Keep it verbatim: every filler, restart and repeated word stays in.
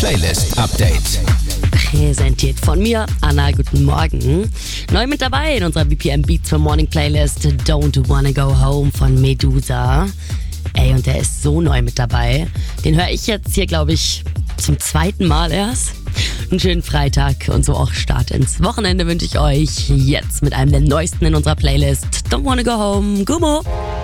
Playlist Update. Präsentiert von mir, Anna, guten Morgen. Neu mit dabei in unserer B P M Beats for Morning Playlist Don't Wanna Go Home von Medusa. Ey, und der ist so neu mit dabei. Den höre ich jetzt hier, glaube ich, zum zweiten Mal erst. Einen schönen Freitag und so auch Start ins Wochenende wünsche ich euch. Jetzt mit einem der neuesten in unserer Playlist Don't Wanna Go Home. Gummo!